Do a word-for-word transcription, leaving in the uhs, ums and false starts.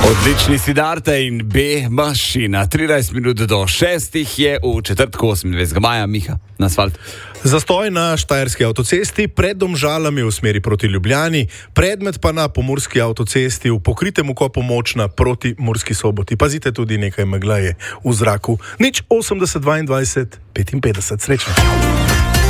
Odlični Siddharta in B mašina. trinajst minut do šestih je v četrtku osemindvajsetega maja, Miha, na asfalt. Zastoj na štajerski avtocesti pred Domžalami v smeri proti Ljubljani, predmet pa na pomurski avtocesti v pokritem ukopu Močna proti Murski Soboti. Pazite, tudi nekaj megla je v zraku. Nič osemdeset dvaindvajset petinpetdeset. Srečno.